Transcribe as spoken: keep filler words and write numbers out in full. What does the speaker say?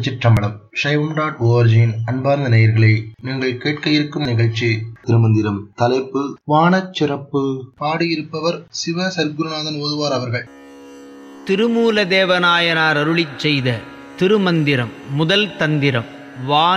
திருச்சிற்றம்பலம். சைவம் டாட் ஓஆர்ஜியின் அன்பார்ந்த நேயர்களே, நீங்கள் கேட்க இருக்கும் நிகழ்ச்சி திருமந்திரம். தலைப்பு வானச் சிறப்பு. பாடியிருப்பவர் சிவ சர்க்குருநாதன் ஓதுவார் அவர்கள். திருமூல தேவநாயனார் அருளிச் செய்த திருமந்திரம் முதல் தந்திரம். வான்